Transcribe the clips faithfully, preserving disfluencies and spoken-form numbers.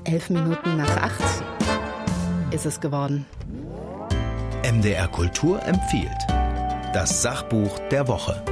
Elf Minuten nach acht ist es geworden. M D R Kultur empfiehlt das Sachbuch der Woche.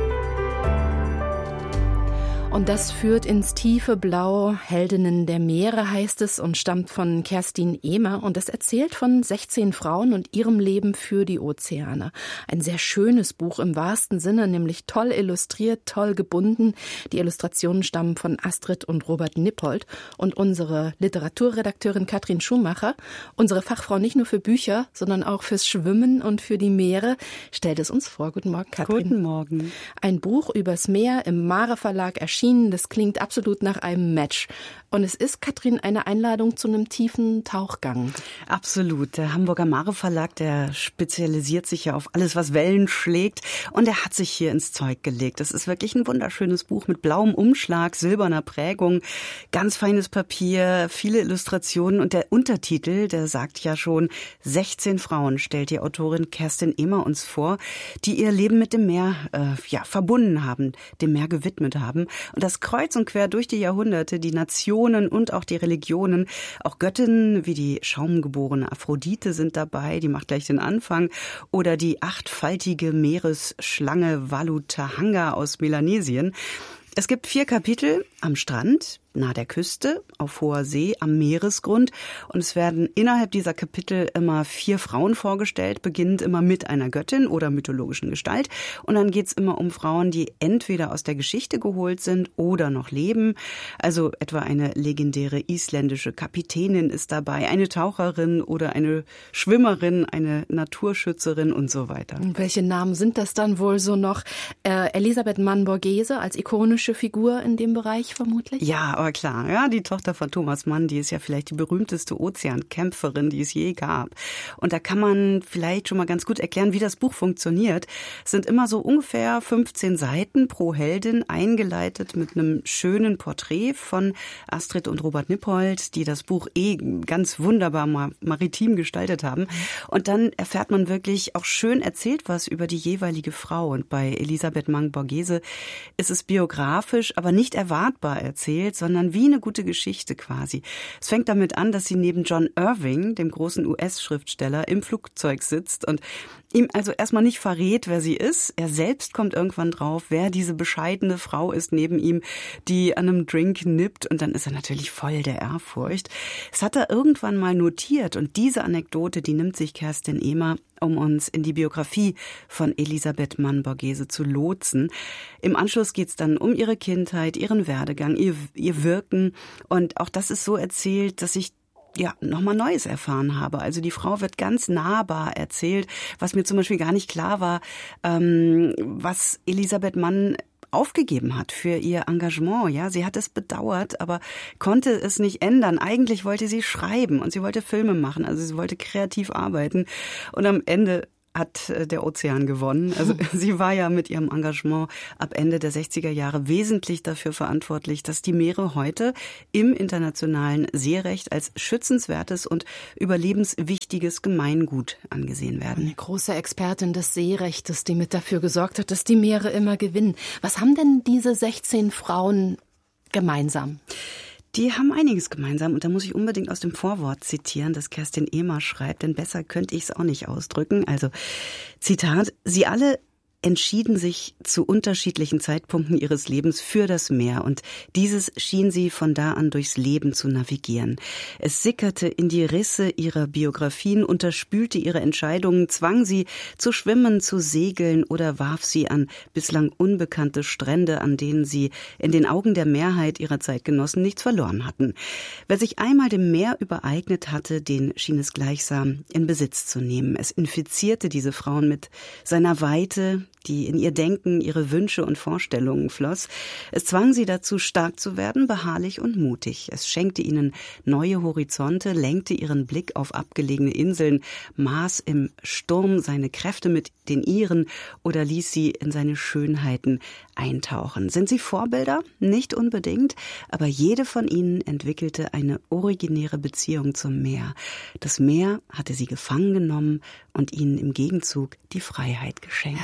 Und das führt ins tiefe Blau. Heldinnen der Meere heißt es und stammt von Kerstin Ehmer. Und es erzählt von sechzehn Frauen und ihrem Leben für die Ozeane. Ein sehr schönes Buch im wahrsten Sinne, nämlich toll illustriert, toll gebunden. Die Illustrationen stammen von Astrid und Robert Nippold. Und unsere Literaturredakteurin Katrin Schumacher, unsere Fachfrau nicht nur für Bücher, sondern auch fürs Schwimmen und für die Meere, stellt es uns vor. Guten Morgen, Katrin. Guten Morgen. Ein Buch übers Meer im Mare Verlag erschienen. Das klingt absolut nach einem Match. Und es ist, Katrin, eine Einladung zu einem tiefen Tauchgang. Absolut. Der Hamburger Mare Verlag, der spezialisiert sich ja auf alles, was Wellen schlägt. Und er hat sich hier ins Zeug gelegt. Das ist wirklich ein wunderschönes Buch mit blauem Umschlag, silberner Prägung, ganz feines Papier, viele Illustrationen. Und der Untertitel, der sagt ja schon, sechzehn Frauen stellt die Autorin Kerstin Ehmer uns vor, die ihr Leben mit dem Meer äh, ja, verbunden haben, dem Meer gewidmet haben. Und das kreuz und quer durch die Jahrhunderte, die Nationen und auch die Religionen, auch Göttinnen wie die schaumgeborene Aphrodite sind dabei, die macht gleich den Anfang, oder die achtfaltige Meeresschlange Valutahanga aus Melanesien. Es gibt vier Kapitel am Strand, nahe der Küste, auf hoher See, am Meeresgrund. Und es werden innerhalb dieser Kapitel immer vier Frauen vorgestellt, beginnend immer mit einer Göttin oder mythologischen Gestalt. Und dann geht's immer um Frauen, die entweder aus der Geschichte geholt sind oder noch leben. Also etwa eine legendäre isländische Kapitänin ist dabei, eine Taucherin oder eine Schwimmerin, eine Naturschützerin und so weiter. Und welche Namen sind das dann wohl so noch? Äh, Elisabeth Mann-Borghese als ikonische Figur in dem Bereich vermutlich? Ja, aber klar, ja, die Tochter von Thomas Mann, die ist ja vielleicht die berühmteste Ozeankämpferin, die es je gab. Und da kann man vielleicht schon mal ganz gut erklären, wie das Buch funktioniert. Es sind immer so ungefähr fünfzehn Seiten pro Heldin, eingeleitet mit einem schönen Porträt von Astrid und Robert Nippold, die das Buch eh ganz wunderbar maritim gestaltet haben. Und dann erfährt man wirklich auch schön erzählt was über die jeweilige Frau. Und bei Elisabeth Mann-Borghese ist es biografisch, aber nicht erwartbar erzählt, sondern wie eine gute Geschichte quasi. Es fängt damit an, dass sie neben John Irving, dem großen U S-Schriftsteller, im Flugzeug sitzt und ihm also erstmal nicht verrät, wer sie ist. Er selbst kommt irgendwann drauf, wer diese bescheidene Frau ist neben ihm, die an einem Drink nippt, und dann ist er natürlich voll der Ehrfurcht. Das hat er irgendwann mal notiert, und diese Anekdote, die nimmt sich Kerstin Ehmer, um uns in die Biografie von Elisabeth Mann-Borghese zu lotsen. Im Anschluss geht's dann um ihre Kindheit, ihren Werdegang, ihr, ihr Wirken, und auch das ist so erzählt, dass ich ja, nochmal Neues erfahren habe. Also die Frau wird ganz nahbar erzählt, was mir zum Beispiel gar nicht klar war, ähm, was Elisabeth Mann aufgegeben hat für ihr Engagement. Ja, sie hat es bedauert, aber konnte es nicht ändern. Eigentlich wollte sie schreiben und sie wollte Filme machen, also sie wollte kreativ arbeiten, und am Ende hat der Ozean gewonnen. Also sie war ja mit ihrem Engagement ab Ende der sechziger Jahre wesentlich dafür verantwortlich, dass die Meere heute im internationalen Seerecht als schützenswertes und überlebenswichtiges Gemeingut angesehen werden. Eine große Expertin des Seerechtes, die mit dafür gesorgt hat, dass die Meere immer gewinnen. Was haben denn diese sechzehn Frauen gemeinsam? Die haben einiges gemeinsam, und da muss ich unbedingt aus dem Vorwort zitieren, das Kerstin Ehmer schreibt, denn besser könnte ich es auch nicht ausdrücken. Also, Zitat: Sie alle entschieden sich zu unterschiedlichen Zeitpunkten ihres Lebens für das Meer, und dieses schien sie von da an durchs Leben zu navigieren. Es sickerte in die Risse ihrer Biografien, unterspülte ihre Entscheidungen, zwang sie zu schwimmen, zu segeln oder warf sie an bislang unbekannte Strände, an denen sie in den Augen der Mehrheit ihrer Zeitgenossen nichts verloren hatten. Wer sich einmal dem Meer übereignet hatte, den schien es gleichsam in Besitz zu nehmen. Es infizierte diese Frauen mit seiner Weite, die in ihr Denken, ihre Wünsche und Vorstellungen floss. Es zwang sie dazu, stark zu werden, beharrlich und mutig. Es schenkte ihnen neue Horizonte, lenkte ihren Blick auf abgelegene Inseln, maß im Sturm seine Kräfte mit den ihren oder ließ sie in seine Schönheiten eintauchen. Sind sie Vorbilder? Nicht unbedingt, aber jede von ihnen entwickelte eine originäre Beziehung zum Meer. Das Meer hatte sie gefangen genommen und ihnen im Gegenzug die Freiheit geschenkt. Herrlich, wenn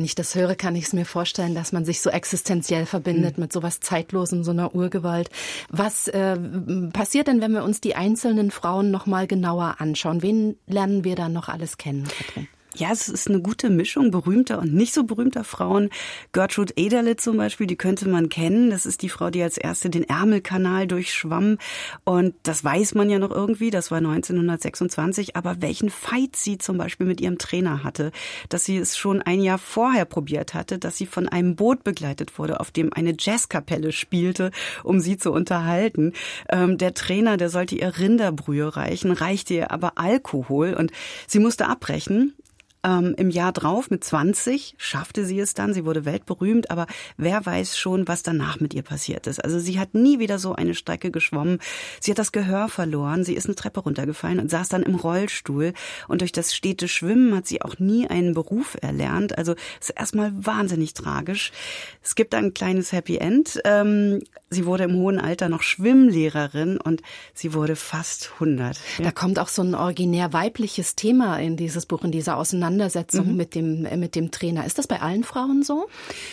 ich das höre, kann ich es mir vorstellen, dass man sich so existenziell verbindet mhm. mit sowas Zeitlosem, so einer Urgewalt. Was äh, passiert denn, wenn wir uns die einzelnen Frauen noch mal genauer anschauen? Wen lernen wir da noch alles kennen, Katrin? Ja, es ist eine gute Mischung berühmter und nicht so berühmter Frauen. Gertrude Ederle zum Beispiel, die könnte man kennen. Das ist die Frau, die als erste den Ärmelkanal durchschwamm. Und das weiß man ja noch irgendwie, das war neunzehnhundertsechsundzwanzig. Aber welchen Fight sie zum Beispiel mit ihrem Trainer hatte, dass sie es schon ein Jahr vorher probiert hatte, dass sie von einem Boot begleitet wurde, auf dem eine Jazzkapelle spielte, um sie zu unterhalten. Ähm, der Trainer, der sollte ihr Rinderbrühe reichen, reichte ihr aber Alkohol und sie musste abbrechen. Ähm, im Jahr drauf, mit zwanzig, schaffte sie es dann. Sie wurde weltberühmt, aber wer weiß schon, was danach mit ihr passiert ist. Also sie hat nie wieder so eine Strecke geschwommen. Sie hat das Gehör verloren. Sie ist eine Treppe runtergefallen und saß dann im Rollstuhl. Und durch das stete Schwimmen hat sie auch nie einen Beruf erlernt. Also es ist erstmal wahnsinnig tragisch. Es gibt ein kleines Happy End. Ähm, sie wurde im hohen Alter noch Schwimmlehrerin und sie wurde fast hundert. Ja. Da kommt auch so ein originär weibliches Thema in dieses Buch, in dieser Auseinandersetzung. Auseinandersetzung mhm. mit dem, mit dem Trainer. Ist das bei allen Frauen so?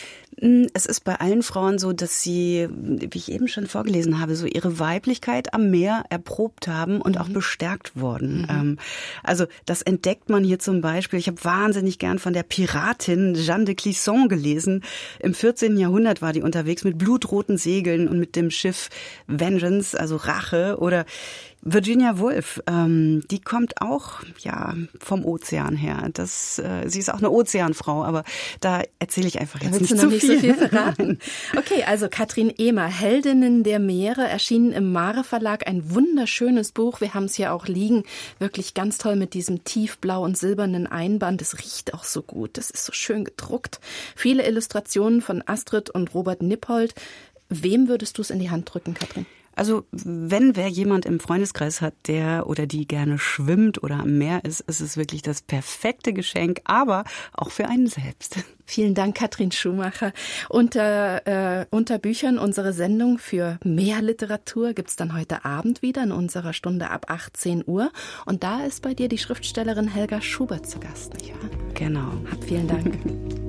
Es ist bei allen Frauen so, dass sie, wie ich eben schon vorgelesen habe, so ihre Weiblichkeit am Meer erprobt haben und mhm. auch bestärkt wurden. Mhm. Also das entdeckt man hier zum Beispiel. Ich habe wahnsinnig gern von der Piratin Jeanne de Clisson gelesen. Im vierzehnten Jahrhundert war die unterwegs mit blutroten Segeln und mit dem Schiff Vengeance, also Rache. Oder Virginia Woolf, ähm, die kommt auch ja vom Ozean her. Das, äh, sie ist auch eine Ozeanfrau, aber da erzähle ich einfach jetzt nicht zu viel. So viel verraten. Okay, also Katrin Ehmer, Heldinnen der Meere, erschienen im Mare Verlag, ein wunderschönes Buch. Wir haben es hier auch liegen, wirklich ganz toll mit diesem tiefblau und silbernen Einband. Es riecht auch so gut, das ist so schön gedruckt. Viele Illustrationen von Astrid und Robert Nippold. Wem würdest du es in die Hand drücken, Katrin? Also wenn wer jemand im Freundeskreis hat, der oder die gerne schwimmt oder am Meer ist, ist es wirklich das perfekte Geschenk, aber auch für einen selbst. Vielen Dank, Katrin Schumacher. Unter, äh, unter Büchern unsere Sendung für mehr Literatur gibt's dann heute Abend wieder in unserer Stunde ab achtzehn Uhr. Und da ist bei dir die Schriftstellerin Helga Schubert zu Gast, nicht wahr? Genau. Hab vielen Dank.